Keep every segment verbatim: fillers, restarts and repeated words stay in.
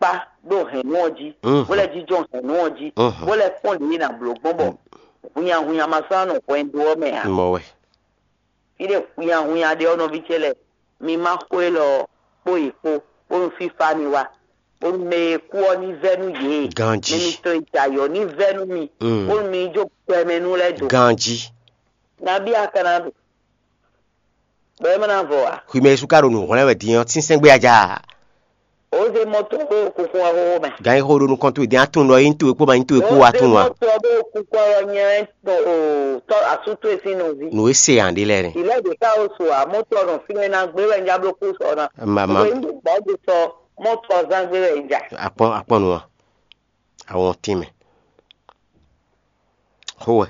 pa do henoji wole ji jon henoji wole pon ni na blogbon hunya hunya masano kwendo me ha mo we ide hunya hunya de ono bichele mi ma kwelo po ipo o fi fa ni wa o me ku oni venu ye ganji mi to itayo ni venu mi o mi jo pemenu le do ganji na bi akana do be mana voa hu me su karo nu wona we diyan tin sengbe aja o de moto ko ko wa ho me gan ho ro nu kon to di atun lo yin to epo ma yin to epo wa tun wa moto bo ku ko yen to to asuto esinu zi no ese ande le rin ile de ka o so a moto ron file na gbe we njablo ku so na mama ba de so moto zan gbe we nja apon apon nu àwọn team ho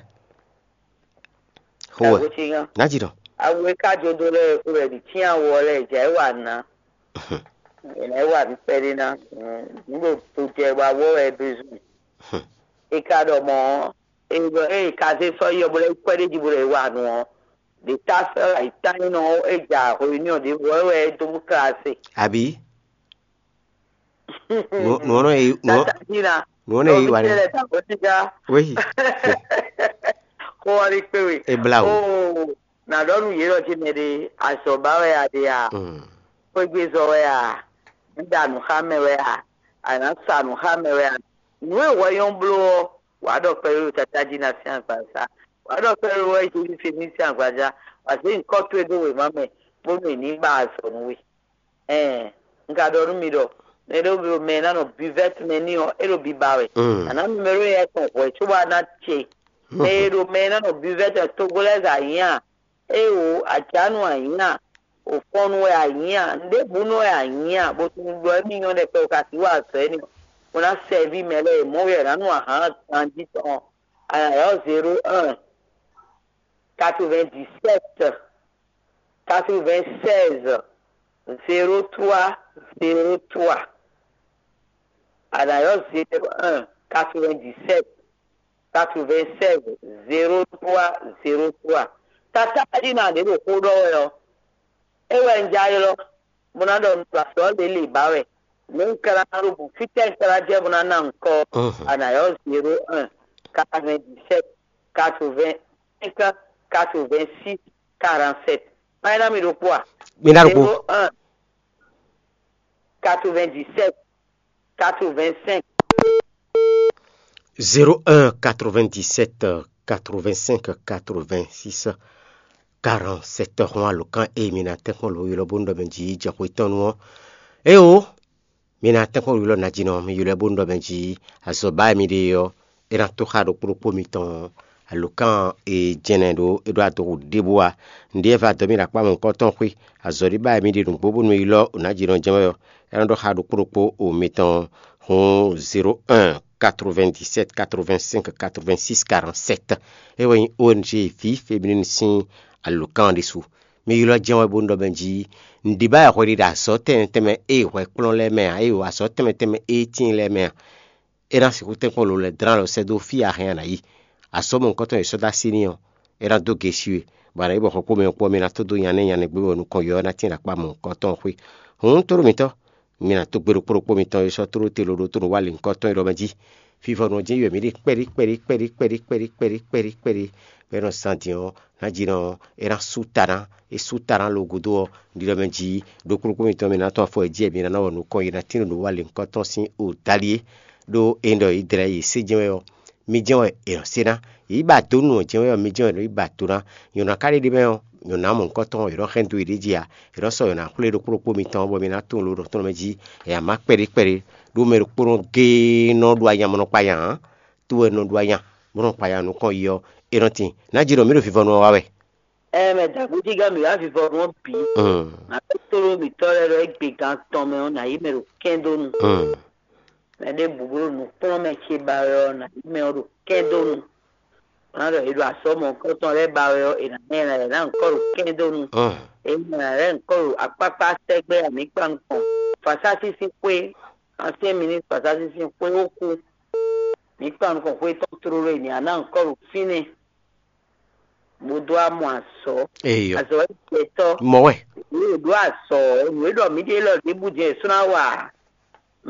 ho na ji do awe ka jodo le re di ti awo le je wa na ene wa bi pere na ngo to je wa wo e bizu e ka do mo e go e ka se so yo bole pere di bole wa no de ta se ai tan no e ja ho ni o de wo e to bu classe abi no no no e no no ne yi wa ni we ko ari pe e blawo oh na do nu yero ti me de aso ba we ade ya ko gbe so we ya nda nu ha me we ya ana sa nu ha me we ya nu e wo yon blo wa do pe ru tataji na sian pasa wa do pe ru we ti fi ni sian gbaja wa se nko to edo we ma me bo me ni ba so nu we eh nka do ru mi do ne do bi me na no bivet me ni o ero bi ba we ana mi mero ye ko we chu wa na che ero me na no bivet to goleza yan e o ajanu ayan o fonu e ayan nde bunu e ayan bo tun gbo mi yan de pe o ka ti wa so eni mo na serve mele mo we na nu ahan anji ton aya yo zero un quatre-vingt-dix-sept quatre-vingt-seize zero trois zero trois aya yo zero un quatre-vingt-dix-sept quatre-vingt-seize zero trois zero trois tata dina de ko do yo e we njaye lo muna do so le le ba we mun kala ru bu fiten kala je muna nan ko ana yo zero un quatre-vingt-dix-sept quatre-vingt-cinq quatre-vingt-six quarante-sept maina mi do poa mi na ko un quatre-vingt-dix-sept quatre-vingt-cinq zero un quatre-vingt-dix-sept quatre-vingt-cinq quatre-vingt-six quarante-sept roi lokan e mina tekon lo yilo bondo benji jako itonu e o mina tekon yilo najino mi yilo bondo benji aso ba mi de yo era to khado propo miton alokan e jenendo e do ato deboa ndie va to mi la kwa mon koton kwi azori ba mi de dum bobo no yilo najino jemo yo era do khado propo o miton hon zero un quatre-vingt-dix-sept quatre-vingt-cinq quatre-vingt-six quarante-sept e woni O N G fi féminine sin alokan disu mi yilo jenwa bondo benji ndiba ya kwedi da so ten teme e we klon le me e wa so teme teme eighteen le me era si kuten ko le dran lo sedo fi a rien aí aso mon koton e so da sinio era do gesiwe bara ibo ko me ko me na to do yane yane gbe wonu ko yo na tin la pa mon koton kwi hun toro mito mina to gbero poro mi ton so toro te lo to wale nkoton iro meji fifo no je yo mi ri peri peri peri peri peri peri peri peri pero santion na jino era sutara e sutara lo gudo ndiro meji do kuro mi ton mina to fo e je mi na no ko ira tin lo wale nkoton sin o dalie do endo idre yi sejewe mi jewe e sina iba to nu jewe mi jewe iba to na yo na kare di me yo na mon koton iro hendu irijia iro so yo na kule do kuro mi ton bo mi na tun lo do to meji e ama peri peri do me kuro ge no do aya mo no pa yan tu no do aya mo no pa yan no kon yo iranti na jiro mi do fifo no wa we e me da buti ga mi wa fifo no bi na to mi to le ro egbe kan ton me na yi me ro kendo nu na de buburu nu to me che ba yo na me ro kendo nu na ro aso mo ko ton le ba yo ina na na nko kendo nu e na re nko apapa segbe ami pan kon fasasi si pe ase minutes fasasi si pe oku mi pan kon pe to tro re ni ana nko fini bodo amo aso aso e to mo we we do aso we do mi de lo de buje suna wa